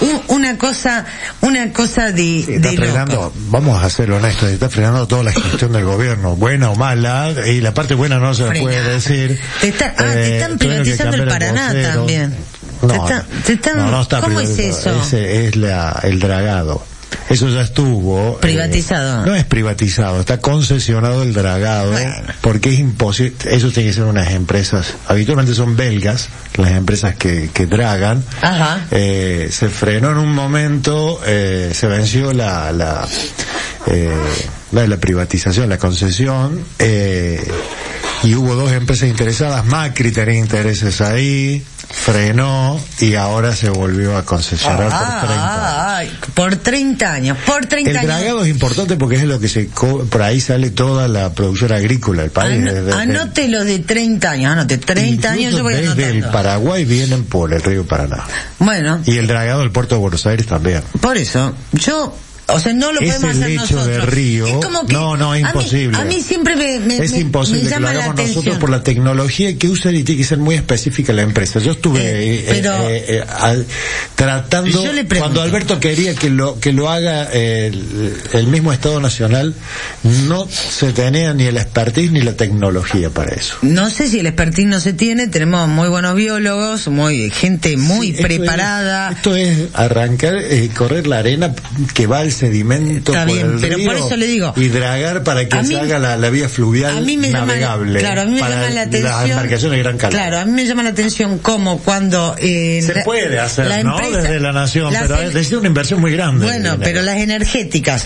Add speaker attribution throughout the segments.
Speaker 1: una cosa de
Speaker 2: está frenando, vamos a ser honestos, está frenando toda la gestión del gobierno, buena o mala, y la parte buena no se puede decir.
Speaker 1: Te están privatizando el Paraná también.
Speaker 2: No está
Speaker 1: ¿Cómo es eso?
Speaker 2: Ese es el dragado. Eso ya estuvo
Speaker 1: privatizado.
Speaker 2: No es privatizado, está concesionado el dragado, porque es imposible. Eso tiene que ser unas empresas, habitualmente son belgas, las empresas que dragan.
Speaker 1: Ajá.
Speaker 2: Se frenó en un momento, se venció la privatización, la concesión, y hubo dos empresas interesadas. Macri tenía intereses ahí, frenó y ahora se volvió a concesionar
Speaker 1: por 30 años.
Speaker 2: El dragado es importante porque es lo que por ahí sale toda la producción agrícola del país.
Speaker 1: Anote lo de 30 años, anote 30 años. Yo voy
Speaker 2: desde
Speaker 1: anotando.
Speaker 2: El Paraguay vienen por el río Paraná.
Speaker 1: Bueno.
Speaker 2: Y el dragado del puerto de Buenos Aires también.
Speaker 1: Por eso, o sea, no lo podemos hacer nosotros.
Speaker 2: Ese lecho de río,
Speaker 1: es como que
Speaker 2: no, es imposible.
Speaker 1: A mí siempre
Speaker 2: es imposible
Speaker 1: me llama
Speaker 2: que lo hagamos
Speaker 1: la atención.
Speaker 2: nosotros por la tecnología que usan y tiene que ser muy específica la empresa. Yo estuve tratando, cuando Alberto quería que lo haga el mismo Estado Nacional, no se tenía ni el expertise ni la tecnología para eso.
Speaker 1: No sé si el expertise no se tiene, tenemos muy buenos biólogos, gente muy preparada.
Speaker 2: Esto es arrancar, correr la arena que va al sedimento por el río,
Speaker 1: por eso le digo,
Speaker 2: y dragar para que se haga la vía fluvial navegable.
Speaker 1: A mí me llama la atención,
Speaker 2: las embarcaciones de gran calado.
Speaker 1: Claro, a mí me llama la atención cómo cuando
Speaker 2: se puede hacer, desde la nación, pero es una inversión muy grande.
Speaker 1: Bueno, pero las energéticas,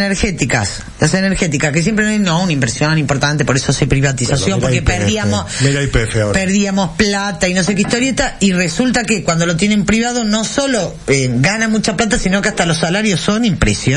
Speaker 1: que siempre no una inversión importante, por eso se privatización, porque perdíamos plata y no sé qué historieta, y resulta que cuando lo tienen privado no solo gana mucha plata, sino que hasta los salarios son impresionantes.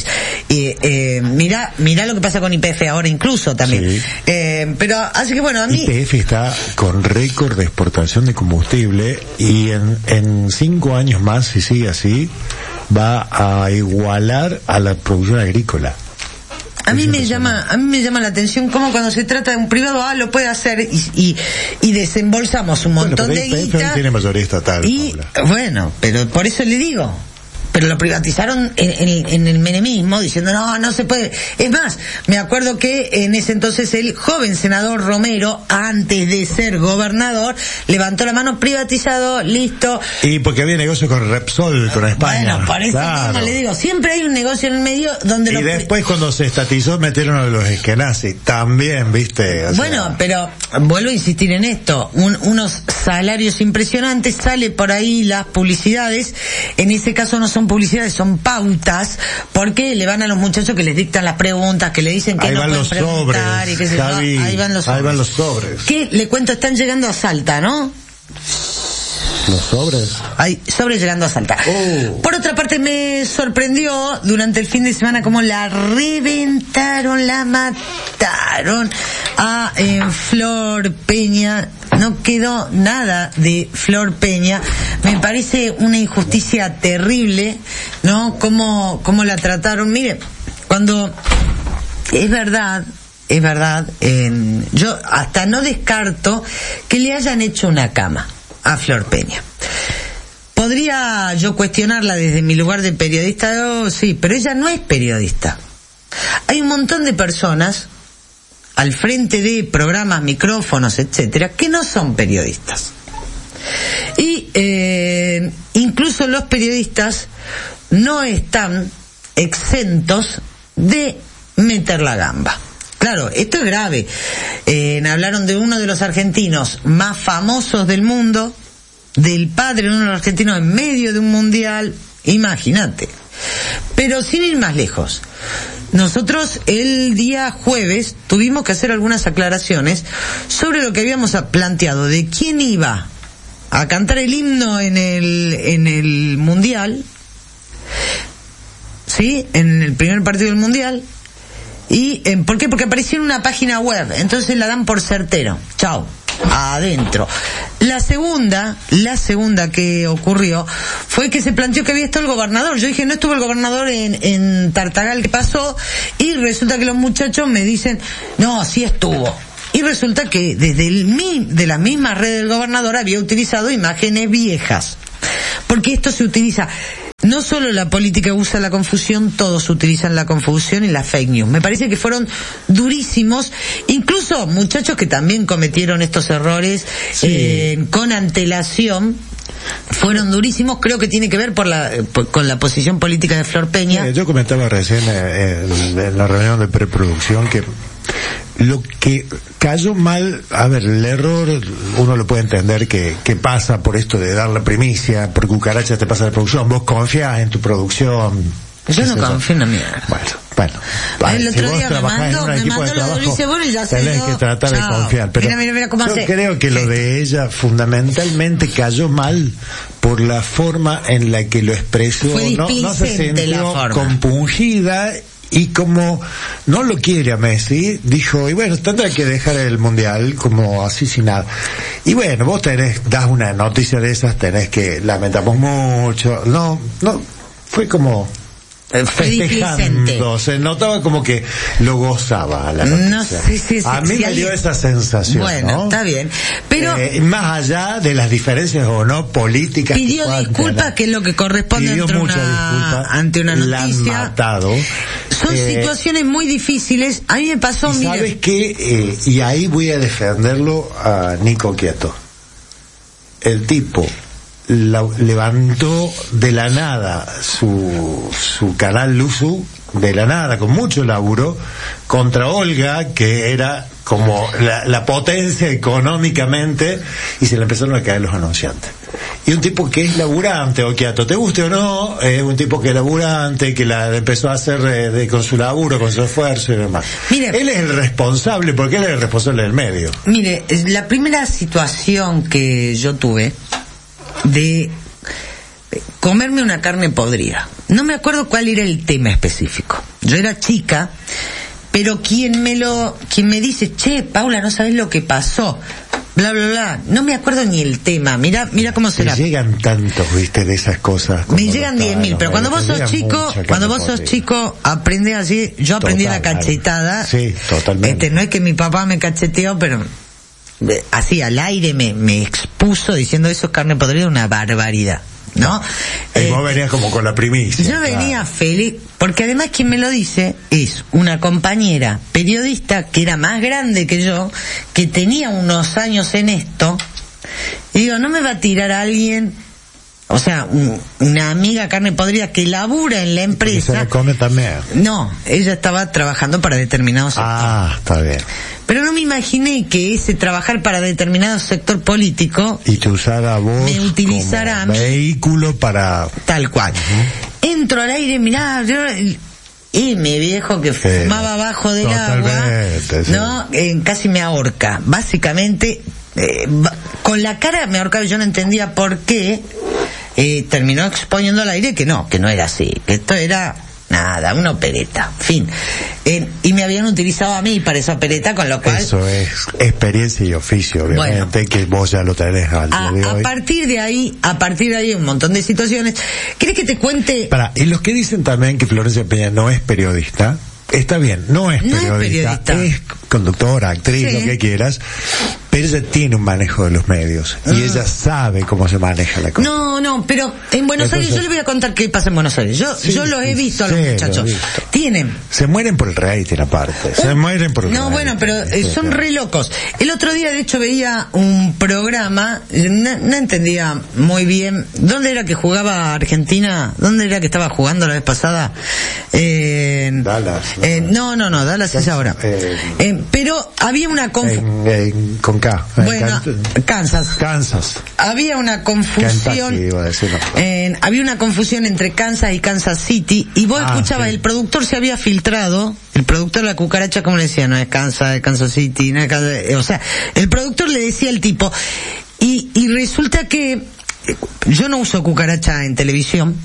Speaker 1: Mirá lo que pasa con YPF ahora incluso también. Sí. Pero así que bueno, a mí
Speaker 2: YPF está con récord de exportación de combustible y en 5 años más, si sigue así, va a igualar a la producción agrícola.
Speaker 1: A mí me llama la atención cómo cuando se trata de un privado, lo puede hacer y desembolsamos un montón de guita.
Speaker 2: Tiene mayoría estatal.
Speaker 1: Y bueno, pero por eso le digo. Pero lo privatizaron en el menemismo, diciendo no se puede. Es más, me acuerdo que en ese entonces el joven senador Romero, antes de ser gobernador, levantó la mano, privatizado, listo.
Speaker 2: Y porque había negocio con Repsol, con España.
Speaker 1: Bueno, por eso mismo le digo, siempre hay un negocio en el medio donde
Speaker 2: y después cuando se estatizó metieron a los esquenazis, también, ¿viste?
Speaker 1: Bueno, pero vuelvo a insistir en esto, unos salarios impresionantes, sale por ahí las publicidades, en ese caso no son publicidades, son pautas, porque le van a los muchachos que les dictan las preguntas, que le dicen que ahí no pueden preguntar, y que ahí van los sobres. Que le cuento, están llegando a Salta, ¿no?
Speaker 2: ¿Los sobres?
Speaker 1: Hay sobres llegando a Salta. Por otra parte, me sorprendió durante el fin de semana cómo la reventaron, la mataron a Flor Peña. No quedó nada de Flor Peña. Me parece una injusticia terrible, ¿no? Cómo la trataron. Mire, cuando es verdad, yo hasta no descarto que le hayan hecho una cama a Flor Peña. Podría yo cuestionarla desde mi lugar de periodista, sí, pero ella no es periodista. Hay un montón de personas al frente de programas, micrófonos, etcétera, que no son periodistas. Y incluso los periodistas no están exentos de meter la gamba. Claro, esto es grave. Hablaron de uno de los argentinos más famosos del mundo, del padre de uno de los argentinos en medio de un mundial, imagínate. Pero sin ir más lejos, nosotros el día jueves tuvimos que hacer algunas aclaraciones sobre lo que habíamos planteado de quién iba a cantar el himno en el mundial, ¿sí? En el primer partido del mundial. ¿Y por qué? Porque apareció en una página web, entonces la dan por certero. Chao, adentro. La segunda que ocurrió fue que se planteó que había estado el gobernador. Yo dije, no estuvo el gobernador en Tartagal, ¿qué pasó? Y resulta que los muchachos me dicen, no, sí estuvo. Y resulta que desde de la misma red del gobernador había utilizado imágenes viejas. Porque esto se utiliza. no solo la política usa la confusión, todos utilizan la confusión y la fake news. Me parece que fueron durísimos, incluso muchachos que también cometieron estos errores con antelación. Fueron durísimos, creo que tiene que ver con la posición política de Flor Peña.
Speaker 2: Yo comentaba recién en la reunión de preproducción que lo que cayó mal, a ver, el error uno lo puede entender que pasa por esto de dar la primicia, por cucaracha te pasa la producción, vos confías en tu producción.
Speaker 1: Yo no confío en la mierda.
Speaker 2: Bueno.
Speaker 1: El otro día me mandó lo de Luis Ebor y ya se
Speaker 2: tenés que tratar de confiar. Pero
Speaker 1: mira cómo
Speaker 2: yo creo que lo de ella fundamentalmente cayó mal por la forma en la que lo expresó. No se sintió compungida. Y como no lo quiere a Messi, dijo, y bueno, tendrá que dejar el Mundial como así sin nada. Y bueno, vos das una noticia de esas, tenés que lamentamos mucho. No, fue como festejando, se notaba como que lo gozaba la noticia.
Speaker 1: No sé,
Speaker 2: a mí me dio esa sensación.
Speaker 1: Bueno, ¿no? Está bien, pero
Speaker 2: más allá de las diferencias o no políticas,
Speaker 1: pidió disculpas, que es lo que corresponde ante una noticia.
Speaker 2: La han matado.
Speaker 1: Son situaciones muy difíciles. A mí me pasó, mira.
Speaker 2: ¿Sabes qué? Y ahí voy a defenderlo a Nico Quiato. El tipo levantó de la nada su canal Luzu, de la nada, con mucho laburo, contra Olga, que era como la potencia económicamente, y se le empezaron a caer los anunciantes. Y un tipo que es laburante, Oquiato, te guste o no, es un tipo que es laburante, que la empezó a hacer con su laburo, con su esfuerzo y demás.
Speaker 1: Mire,
Speaker 2: él es el responsable, porque él es el responsable del medio.
Speaker 1: Mire, la primera situación que yo tuve de comerme una carne podrida, no me acuerdo cuál era el tema específico. Yo era chica, pero quien me dice, che, Paula, no sabes lo que pasó, bla bla bla, no me acuerdo ni el tema. Mira cómo será.
Speaker 2: Me llegan tantos, viste, de esas cosas.
Speaker 1: Me llegan 10.000, pero cuando vos sos chico, aprendés así. Yo aprendí la cachetada.
Speaker 2: Sí, totalmente.
Speaker 1: No es que mi papá me cacheteó, pero así al aire me expuso diciendo, eso es carne podrida, una barbaridad, ¿no?
Speaker 2: Vos venías como con la primicia.
Speaker 1: Yo venía feliz, porque además quien me lo dice es una compañera periodista que era más grande que yo, que tenía unos años en esto, y digo, no me va a tirar a alguien, o sea, una amiga carne podrida que labura en la empresa.
Speaker 2: ¿Y se le come también?
Speaker 1: No, ella estaba trabajando para determinado sector.
Speaker 2: Ah, está bien.
Speaker 1: Pero no me imaginé que ese trabajar para determinado sector político
Speaker 2: y te usara a vos
Speaker 1: me utilizara
Speaker 2: como vehículo para...
Speaker 1: Tal cual. Entro al aire, mirá, y mi viejo que fumaba abajo del agua, ¿no? Casi me ahorca. Básicamente, con la cara me ahorcaba, yo no entendía por qué. Terminó exponiendo al aire que no era así, que esto era nada, una opereta, fin. Y me habían utilizado a mí para esa opereta, con lo cual...
Speaker 2: Eso es experiencia y oficio, obviamente, bueno, que vos ya lo tenés al día de hoy. A partir de ahí un montón de situaciones. ¿Querés que te cuente? Y los que dicen también que Florencia Peña no es periodista, está bien, no es periodista, es conductora, actriz, sí, lo que quieras, pero ella tiene un manejo de los medios y ella sabe cómo se maneja la cosa.
Speaker 1: No, pero en Buenos Aires, yo le voy a contar qué pasa en Buenos Aires. Yo los he visto a los muchachos.
Speaker 2: Se mueren por el rating aparte. Se mueren por el rating.
Speaker 1: Bueno, pero son re locos. El otro día, de hecho, veía un programa, no entendía muy bien dónde era que jugaba Argentina, dónde era que estaba jugando la vez pasada.
Speaker 2: Dallas.
Speaker 1: No, Dallas es ahora. Pero había una
Speaker 2: con K.
Speaker 1: Bueno, Kansas. Había una confusión.
Speaker 2: Kentucky, iba a decir, no.
Speaker 1: Había una confusión entre Kansas y Kansas City, y vos escuchabas, sí, el productor se había filtrado, el productor de la cucaracha, como le decía, no es Kansas, es Kansas City, no es Kansas, o sea, el productor le decía al tipo, y resulta que yo no uso cucaracha en televisión.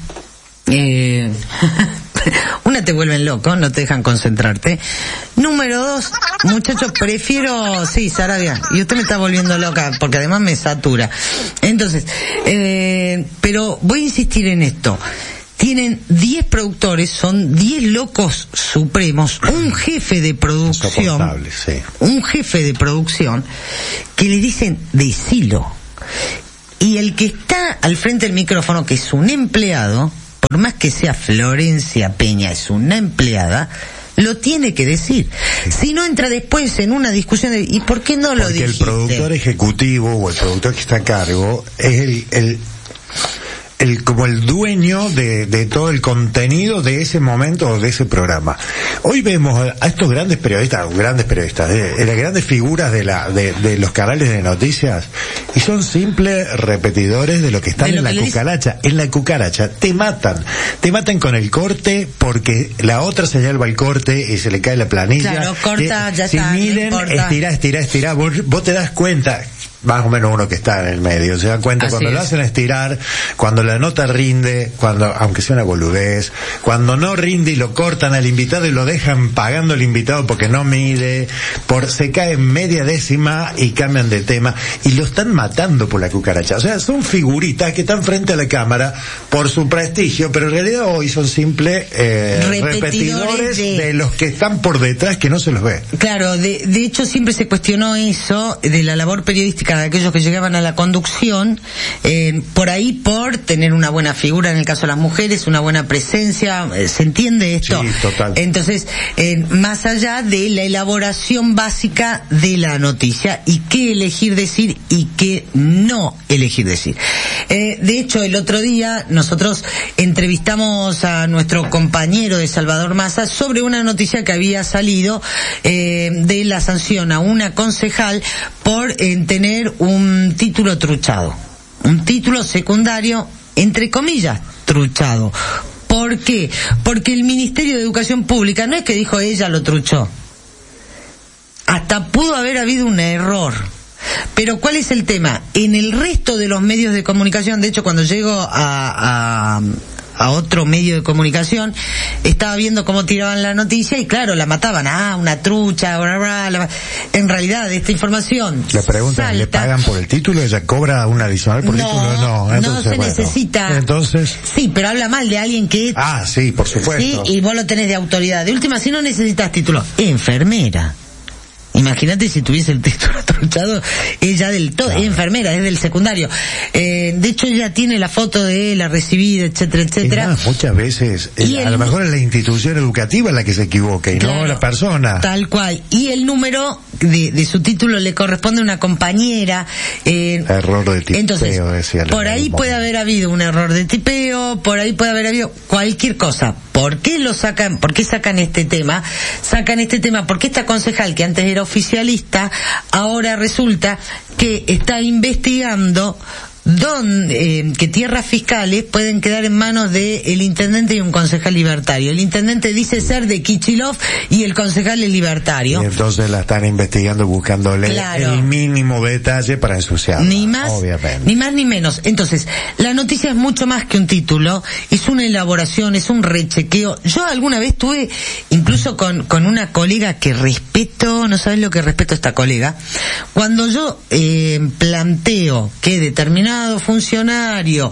Speaker 1: Una, te vuelven loco, no te dejan concentrarte. Número 2, muchachos, prefiero, sí, Sarabia, y usted me está volviendo loca, porque además me satura. Entonces, pero voy a insistir en esto. Tienen 10 productores, son 10 locos supremos, un jefe de producción,
Speaker 2: sí,
Speaker 1: un jefe de producción, que le dicen, decilo. Y el que está al frente del micrófono, que es un empleado, por más que sea Florencia Peña, es una empleada, lo tiene que decir. Si no, entra después en una discusión de ¿y por qué no lo dijiste?
Speaker 2: Porque el productor ejecutivo o el productor que está a cargo es como el dueño de todo el contenido de ese momento o de ese programa. Hoy vemos a estos grandes periodistas, las grandes figuras de los canales de noticias, y son simples repetidores de lo que están en la cucaracha. En la cucaracha te matan con el corte, porque la otra señal va al corte y se le cae la planilla.
Speaker 1: Claro, corta, ya está.
Speaker 2: Si miren, estira, vos te das cuenta. Más o menos uno que está en el medio se da cuenta así cuando lo hacen estirar, cuando la nota rinde, aunque sea una boludez, cuando no rinde y lo cortan al invitado y lo dejan pagando al invitado porque no mide, se cae en media décima y cambian de tema, y lo están matando por la cucaracha. O sea, son figuritas que están frente a la cámara por su prestigio, pero en realidad hoy son simples repetidores de los que están por detrás, que no se los ve.
Speaker 1: Claro, de hecho siempre se cuestionó eso de la labor periodística de aquellos que llegaban a la conducción, por ahí por tener una buena figura, en el caso de las mujeres, una buena presencia, ¿se entiende esto?
Speaker 2: Sí, total.
Speaker 1: Entonces, más allá de la elaboración básica de la noticia y qué elegir decir y qué no elegir decir. De hecho, el otro día nosotros entrevistamos a nuestro compañero de Salvador Massa sobre una noticia que había salido de la sanción a una concejal por tener un título truchado, un título secundario, entre comillas, truchado. ¿Por qué? Porque el Ministerio de Educación Pública no es que dijo ella lo truchó, hasta pudo haber habido un error. Pero ¿cuál es el tema? En el resto de los medios de comunicación, de hecho cuando llego a otro medio de comunicación, estaba viendo cómo tiraban la noticia y claro, la mataban, una trucha, en realidad esta información
Speaker 2: la pregunta salta. ¿Le pagan por el título? ¿Ella cobra un adicional por el título? No, entonces,
Speaker 1: no se necesita.
Speaker 2: Entonces,
Speaker 1: sí, pero habla mal de alguien que
Speaker 2: sí, por supuesto.
Speaker 1: Sí, y vos lo tenés de autoridad. De última, si no necesitas título, enfermera. Imagínate si tuviese el título truchado, ella del todo, es enfermera, es del secundario. De hecho, ella tiene la foto de la recibida, etcétera, etcétera.
Speaker 2: Muchas veces, a lo mejor es la institución educativa la que se equivoca y no la persona.
Speaker 1: Tal cual. Y el número de su título le corresponde a una compañera.
Speaker 2: Error de tipeo.
Speaker 1: Entonces, por ahí puede haber habido un error de tipeo, por ahí puede haber habido cualquier cosa. ¿Por qué lo sacan? ¿Por qué sacan este tema? Sacan este tema porque esta concejal que antes era oficialista, ahora resulta que está investigando que tierras fiscales pueden quedar en manos del intendente y un concejal libertario. El intendente dice ser de Kichilov y el concejal es libertario.
Speaker 2: Y entonces la están investigando buscándole el mínimo detalle para ensuciarla.
Speaker 1: Ni más, obviamente. Ni más ni menos. Entonces, la noticia es mucho más que un título, es una elaboración, es un rechequeo. Yo alguna vez tuve, incluso con una colega que respeto, no sabes lo que respeto a esta colega, cuando yo planteo que determinado funcionario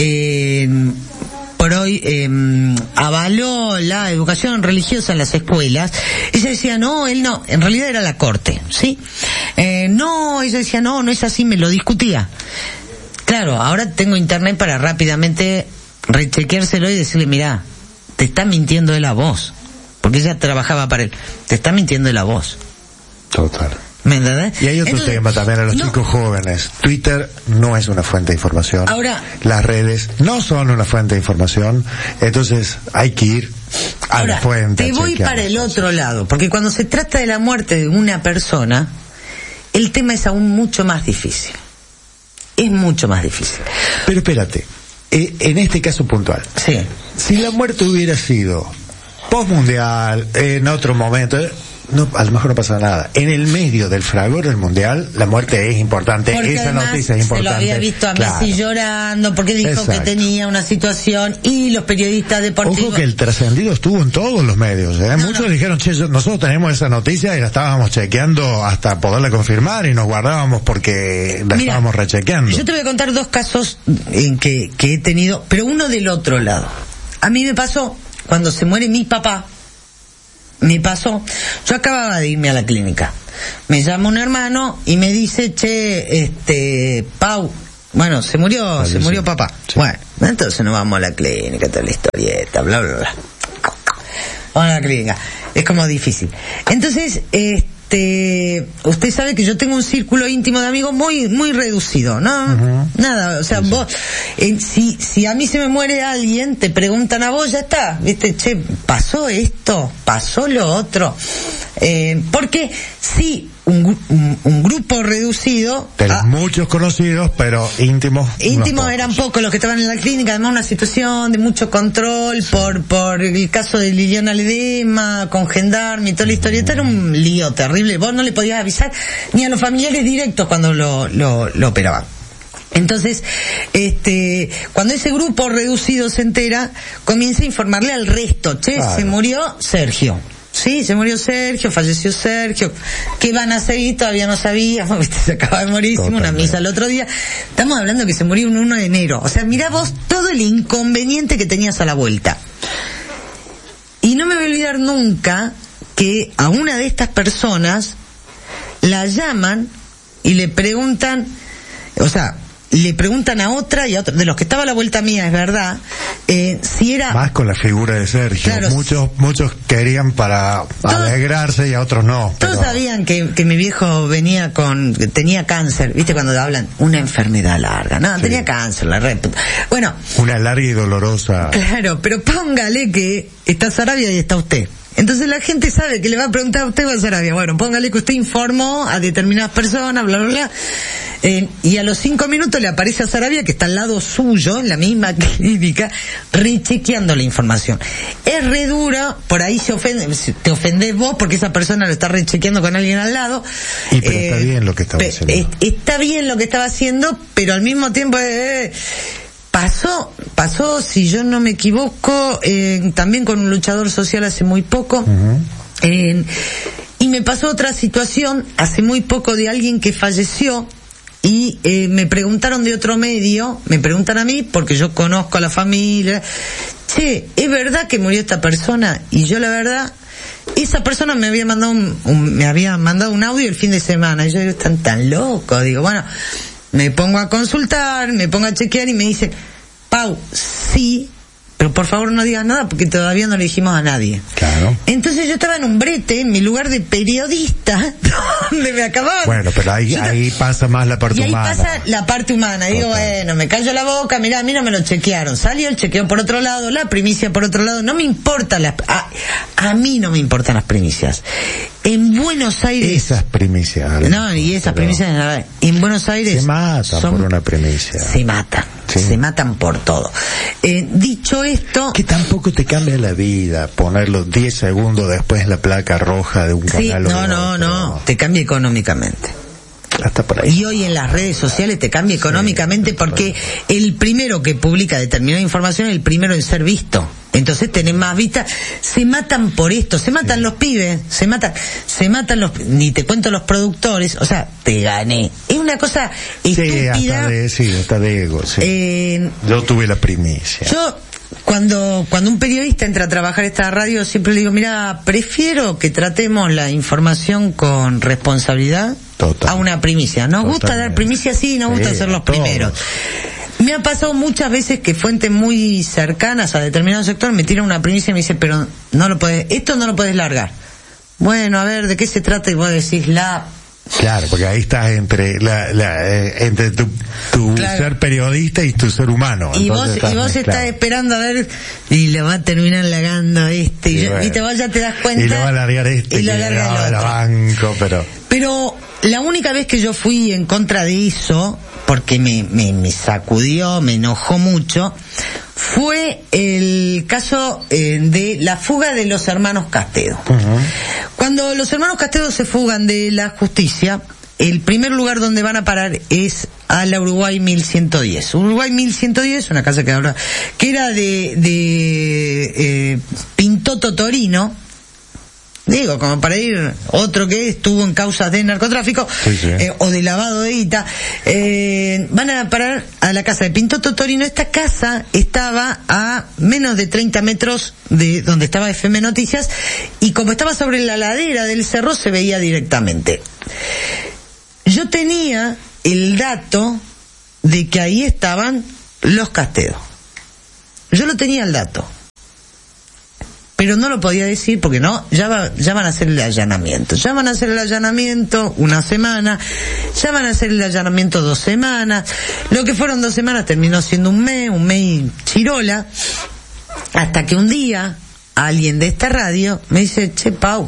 Speaker 1: por hoy avaló la educación religiosa en las escuelas, ella decía no, él no, en realidad era la corte, ¿sí? No, ella decía no es así, me lo discutía. Claro, ahora tengo internet para rápidamente rechequeárselo y decirle, mirá, te está mintiendo de la voz, porque ella trabajaba para él, te está mintiendo de la voz.
Speaker 2: Total.
Speaker 1: ¿Me entendés?
Speaker 2: Y hay otro tema también a los chicos jóvenes. Twitter no es una fuente de información.
Speaker 1: Ahora,
Speaker 2: las redes no son una fuente de información. Entonces hay que ir a la fuente.
Speaker 1: Te voy para el otro lado, porque cuando se trata de la muerte de una persona, el tema es aún mucho más difícil. Es mucho más difícil.
Speaker 2: Pero espérate, en este caso puntual.
Speaker 1: Sí.
Speaker 2: Si la muerte hubiera sido postmundial, en otro momento, no, a lo mejor no pasa nada. En el medio del fragor del mundial, la muerte es importante.
Speaker 1: Porque
Speaker 2: esa noticia es importante.
Speaker 1: Se lo había visto a Messi llorando porque dijo que tenía una situación y los periodistas deportivos.
Speaker 2: Ojo que el trascendido estuvo en todos los medios. Muchos dijeron, che, nosotros tenemos esa noticia y la estábamos chequeando hasta poderla confirmar y nos guardábamos porque la estábamos rechequeando.
Speaker 1: Yo te voy a contar dos casos en que he tenido, pero uno del otro lado. A mí me pasó cuando se muere mi papá. Yo acababa de irme a la clínica. Me llama un hermano y me dice, che, Pau, bueno, se murió papá. Sí. Bueno, Entonces nos vamos a la clínica, toda la historieta, bla, bla, bla. Vamos a la clínica. Es como difícil. Entonces, usted sabe que yo tengo un círculo íntimo de amigos muy muy reducido, ¿no? Uh-huh. Nada, o sea, sí, vos, si a mí se me muere alguien, te preguntan a vos, ya está, ¿viste? Che, ¿pasó esto? ¿Pasó lo otro? Porque sí, un grupo reducido.
Speaker 2: Tenés muchos conocidos, pero íntimos.
Speaker 1: Íntimos eran pocos los que estaban en la clínica, además una situación de mucho control, sí, por el caso de Liliana Ledesma, con gendarme y toda la historieta, era un lío terrible. Vos no le podías avisar ni a los familiares directos cuando lo operaban. Entonces, cuando ese grupo reducido se entera, comienza a informarle al resto. Che, claro, se murió Sergio. Sí, se murió Sergio, falleció Sergio. ¿Qué van a seguir? Todavía no sabíamos, ¿viste? Se acaba de morir, hicimos una misa el otro día. Estamos hablando que se murió un 1 de enero. O sea, mirá vos todo el inconveniente que tenías a la vuelta. Y no me voy a olvidar nunca que a una de estas personas la llaman y le preguntan, o sea, le preguntan a otra y a otra, de los que estaba a la vuelta mía, es verdad, si era...
Speaker 2: Más con la figura de Sergio. Claro, muchos querían para alegrarse y a otros no.
Speaker 1: Todos sabían que mi viejo tenía cáncer, ¿viste? Cuando hablan, una enfermedad larga, no, sí, tenía cáncer, bueno.
Speaker 2: Una larga y dolorosa.
Speaker 1: Claro, pero póngale que está Sarabia y está usted. Entonces la gente sabe que le va a preguntar a usted o a Sarabia. Bueno, póngale que usted informó a determinadas personas, bla, bla, bla. Y a los 5 minutos le aparece a Sarabia, que está al lado suyo, en la misma clínica, rechequeando la información. Es re dura, por ahí te ofendés vos porque esa persona lo está rechequeando con alguien al lado.
Speaker 2: Y pero está bien lo que estaba haciendo.
Speaker 1: Está bien lo que estaba haciendo, pero al mismo tiempo... Pasó, si yo no me equivoco, también con un luchador social hace muy poco. Uh-huh. Y me pasó otra situación hace muy poco de alguien que falleció y me preguntaron de otro medio, me preguntan a mí porque yo conozco a la familia. Che, ¿es verdad que murió esta persona? Y yo la verdad, esa persona me había mandado un audio el fin de semana. Y yo digo, están tan locos. Digo, bueno, me pongo a consultar, me pongo a chequear y me dicen, Pau, sí, pero por favor no digas nada porque todavía no le dijimos a nadie.
Speaker 2: Claro.
Speaker 1: Entonces yo estaba en un brete, en mi lugar de periodista, donde me acababan.
Speaker 2: Bueno, pero ahí pasa más la parte humana.
Speaker 1: Y ahí pasa la parte humana. Digo, bueno, me callo la boca, mirá, a mí no me lo chequearon. Salió el chequeo por otro lado, la primicia por otro lado. No me importa a mí no me importan las primicias. En Buenos Aires...
Speaker 2: Esas primicias.
Speaker 1: No, y esas primicias... En Buenos Aires...
Speaker 2: Se matan por una primicia.
Speaker 1: Se matan. Sí. Se matan por todo. Dicho esto...
Speaker 2: Que tampoco te cambia la vida ponerlo 10 segundos después en la placa roja de un canal.
Speaker 1: No. Te cambia económicamente.
Speaker 2: Hasta por ahí.
Speaker 1: Y hoy en las redes sociales te cambia económicamente, sí, porque el primero que publica determinada información es el primero en ser visto. Entonces tenés más vistas. Se matan por esto, se matan, sí, los pibes, se matan ni te cuento los productores. O sea, te gané. Es una cosa estúpida.
Speaker 2: Hasta de ego, sí. Yo tuve la primicia.
Speaker 1: Yo, cuando un periodista entra a trabajar esta radio, siempre le digo, mira, prefiero que tratemos la información con responsabilidad. Total. A una primicia. Nos gusta dar primicia, sí, nos gusta ser los primeros. Me ha pasado muchas veces que fuentes muy cercanas a determinado sector me tiran una primicia y me dicen, pero esto no lo puedes largar. Bueno, a ver, ¿de qué se trata? Y vos decís
Speaker 2: Claro, porque ahí estás entre tu claro, ser periodista y tu ser humano.
Speaker 1: Y vos estás esperando a ver, y lo va a terminar largando y vos ya te das cuenta.
Speaker 2: Y lo va a largar y lo larga el otro. Banco,
Speaker 1: pero la única vez que yo fui en contra de eso, porque me sacudió, me enojó mucho, fue el caso de la fuga de los hermanos Castedo. Uh-huh. Cuando los hermanos Castedo se fugan de la justicia, el primer lugar donde van a parar es a la Uruguay 1110. Uruguay 1110, una casa que era de Pintoto Torino. Digo, como para ir, otro que estuvo en causas de narcotráfico, sí. O de lavado de guita, van a parar a la casa de Pintoto Torino. Esta casa estaba a menos de 30 metros de donde estaba FM Noticias, y como estaba sobre la ladera del cerro se veía directamente. Yo tenía el dato de que ahí estaban los Castedo. Yo lo tenía el dato, pero no lo podía decir porque no, ya van a hacer el allanamiento. Ya van a hacer el allanamiento una semana, ya van a hacer el allanamiento 2 semanas. Lo que fueron 2 semanas terminó siendo un mes y chirola, hasta que un día alguien de esta radio me dice, che, Pau,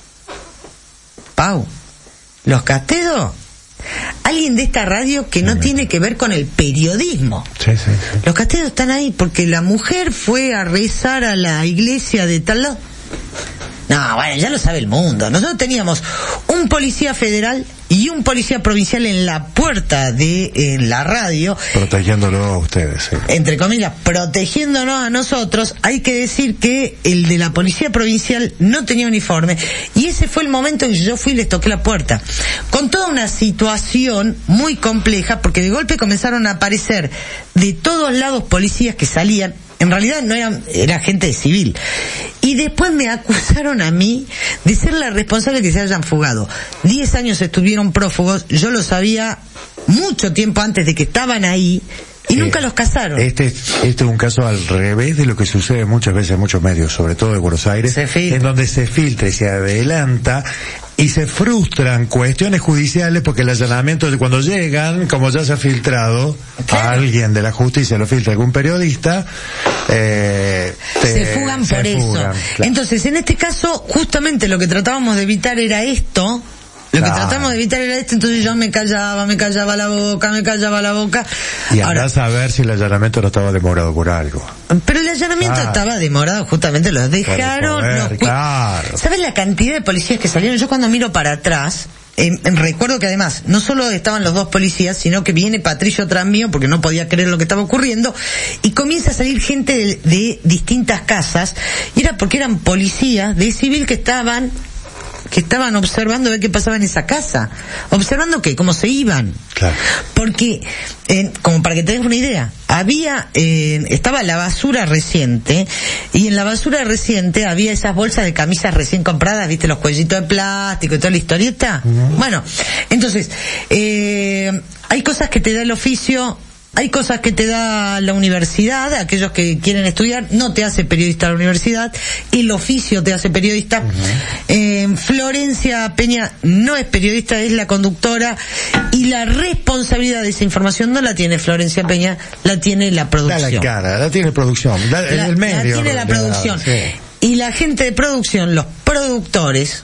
Speaker 1: los Castedo, alguien de esta radio que no tiene que ver con el periodismo.
Speaker 2: Sí.
Speaker 1: Los Castedo están ahí porque la mujer fue a rezar a la iglesia de tal lado. No, bueno, ya lo sabe el mundo. Nosotros teníamos un policía federal y un policía provincial en la puerta de la radio.
Speaker 2: Protegiéndolo a ustedes, sí.
Speaker 1: Entre comillas, protegiéndonos a nosotros. Hay que decir que el de la policía provincial no tenía uniforme. Y ese fue el momento en que yo fui y les toqué la puerta. Con toda una situación muy compleja, porque de golpe comenzaron a aparecer de todos lados policías que salían. En realidad no era gente civil. Y después me acusaron a mí de ser la responsable de que se hayan fugado. 10 años estuvieron prófugos, yo lo sabía mucho tiempo antes de que estaban ahí, y nunca los casaron.
Speaker 2: Este es un caso al revés de lo que sucede muchas veces en muchos medios, sobre todo de Buenos Aires, en donde se filtra y se adelanta y se frustran cuestiones judiciales porque el allanamiento, cuando llegan, como ya se ha filtrado, a alguien de la justicia lo filtra algún periodista,
Speaker 1: se fugan por eso. Claro. Entonces, en este caso, justamente lo que tratábamos de evitar era esto. Entonces yo me callaba la boca.
Speaker 2: Y andás a ver si el allanamiento no estaba demorado por algo.
Speaker 1: Pero el allanamiento estaba demorado, justamente los dejaron.
Speaker 2: Claro.
Speaker 1: ¿Sabes la cantidad de policías que salieron? Yo cuando miro para atrás, recuerdo que además, no solo estaban los 2 policías, sino que viene Patricio tras mío, porque no podía creer lo que estaba ocurriendo, y comienza a salir gente de distintas casas, y era porque eran policías de civil que estaban observando a ver qué pasaba en esa casa. ¿Observando qué? ¿Cómo se iban?
Speaker 2: Claro.
Speaker 1: Porque, como para que te des una idea, estaba la basura reciente, y en la basura reciente había esas bolsas de camisas recién compradas, ¿viste? Los cuellitos de plástico y toda la historieta. Bueno, entonces, hay cosas que te da el oficio, hay cosas que te da la universidad, aquellos que quieren estudiar, no te hace periodista la universidad, el oficio te hace periodista. Florencia Peña no es periodista, es la conductora, y la responsabilidad de esa información no la tiene Florencia Peña, la tiene la producción.
Speaker 2: La tiene producción, el medio.
Speaker 1: La tiene la producción. Sí. Y la gente de producción, los productores,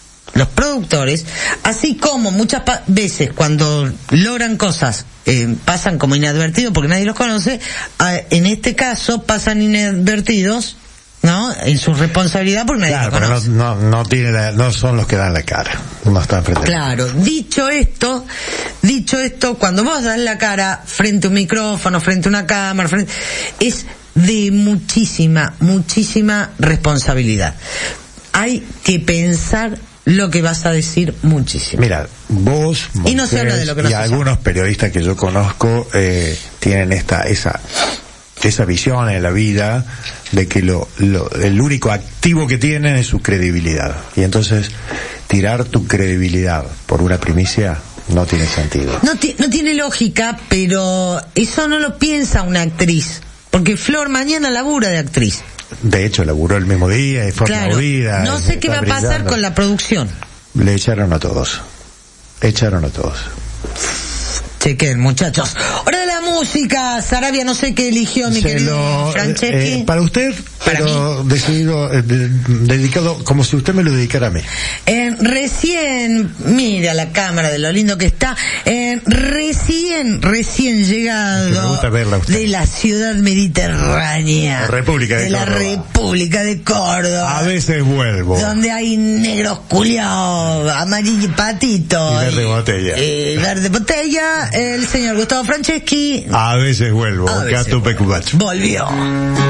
Speaker 1: así como muchas veces cuando logran cosas, pasan como inadvertidos porque nadie los conoce, en este caso pasan inadvertidos, ¿no? En su responsabilidad porque nadie los conoce.
Speaker 2: Pero no son los que dan la cara, no están frente a
Speaker 1: Claro, dicho esto, cuando vos das la cara frente a un micrófono, frente a una cámara, es de muchísima responsabilidad. Hay que pensar lo que vas a decir muchísimo.
Speaker 2: Mira, vos,
Speaker 1: y no se habla de lo que no
Speaker 2: y algunos periodistas que yo conozco tienen esa visión en la vida de que el único activo que tienen es su credibilidad. Y entonces tirar tu credibilidad por una primicia no tiene sentido.
Speaker 1: No tiene lógica, pero eso no lo piensa una actriz, porque Flor mañana labura de actriz.
Speaker 2: De hecho, laburó el mismo día y fue movida.
Speaker 1: No sé qué va a pasar con la producción.
Speaker 2: Le echaron a todos.
Speaker 1: Chequen, muchachos. Hora de la música. Sarabia, no sé qué eligió mi querido Franceschi.
Speaker 2: Para usted, pero decidido, dedicado, como si usted me lo dedicara a mí.
Speaker 1: Recién, mira la cámara de lo lindo que está. Recién llegado
Speaker 2: me gusta verla usted.
Speaker 1: De la ciudad mediterránea.
Speaker 2: La República de Córdoba.
Speaker 1: La República de Córdoba.
Speaker 2: A veces vuelvo.
Speaker 1: Donde hay negros culiados, amarillo patito.
Speaker 2: Y verde botella.
Speaker 1: Verde botella. El señor Gustavo Franceschi.
Speaker 2: A veces vuelvo.
Speaker 1: Volvió.